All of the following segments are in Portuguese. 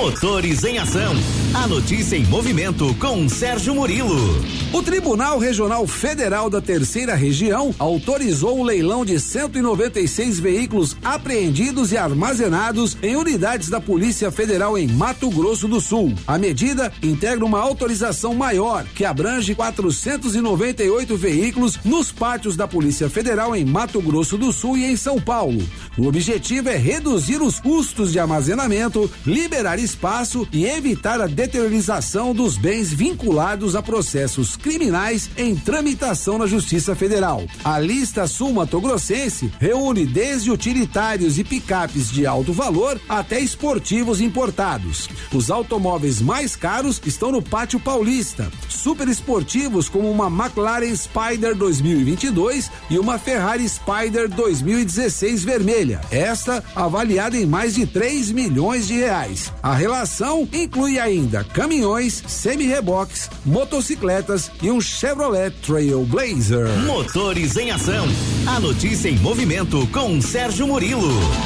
Motores em Ação. A notícia em movimento com Sérgio Murilo. O Tribunal Regional Federal da Terceira Região autorizou o leilão de 196 veículos apreendidos e armazenados em unidades da Polícia Federal em Mato Grosso do Sul. A medida integra uma autorização maior que abrange 498 veículos nos pátios da Polícia Federal em Mato Grosso do Sul e em São Paulo. O objetivo é reduzir os custos de armazenamento, liberar espaço e evitar a deteriorização dos bens vinculados a processos criminais em tramitação na Justiça Federal. A lista sul-matogrossense reúne desde utilitários e picapes de alto valor até esportivos importados. Os automóveis mais caros estão no Pátio Paulista, super esportivos como uma McLaren Spider 2022 e uma Ferrari Spider 2016 vermelha, esta avaliada em mais de 3 milhões de reais. A relação inclui ainda caminhões, semi-reboques, motocicletas e um Chevrolet Trailblazer. Motores em Ação. A notícia em movimento com Sérgio Murilo.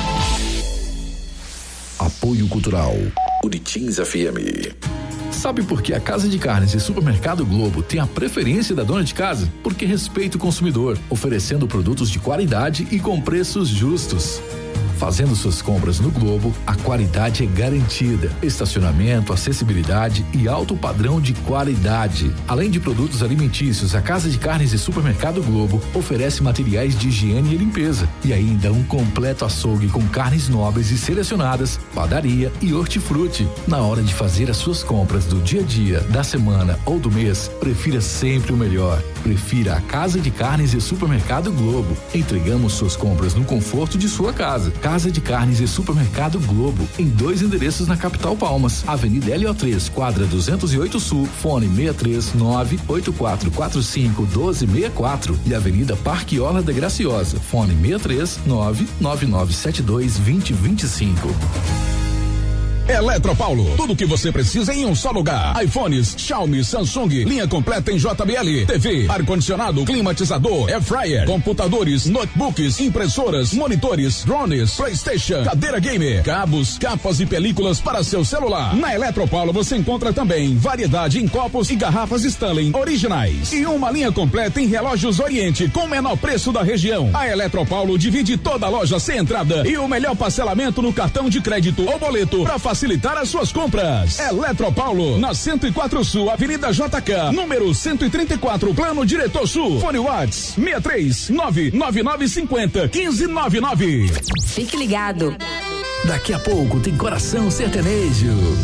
Apoio Cultural Uritins FM. Sabe por que a Casa de Carnes e Supermercado Globo tem a preferência da dona de casa? Porque respeita o consumidor, oferecendo produtos de qualidade e com preços justos. Fazendo suas compras no Globo, a qualidade é garantida. Estacionamento, acessibilidade e alto padrão de qualidade. Além de produtos alimentícios, a Casa de Carnes e Supermercado Globo oferece materiais de higiene e limpeza e ainda um completo açougue com carnes nobres e selecionadas, padaria e hortifruti. Na hora de fazer as suas compras do dia a dia, da semana ou do mês, prefira sempre o melhor. Prefira a Casa de Carnes e Supermercado Globo. Entregamos suas compras no conforto de sua casa. Casa de Carnes e Supermercado Globo, em 2 endereços na capital Palmas, Avenida LO3, quadra 208 Sul, fone 63984451264 e Avenida Parque Orla da Graciosa, fone 63999722025. Eletropaulo, tudo o que você precisa em um só lugar. iPhones, Xiaomi, Samsung, linha completa em JBL, TV, ar-condicionado, climatizador, air fryer, computadores, notebooks, impressoras, monitores, drones, PlayStation, cadeira gamer, cabos, capas e películas para seu celular. Na Eletropaulo você encontra também variedade em copos e garrafas Stanley originais e uma linha completa em relógios Oriente com o menor preço da região. A Eletropaulo divide toda a loja sem entrada e o melhor parcelamento no cartão de crédito ou boleto para facilitar as suas compras. Eletropaulo, na 104 Sul, Avenida JK, número 134, Plano Diretor Sul. Fone Whats 63999501599. Fique ligado. Daqui a pouco tem Coração Sertanejo.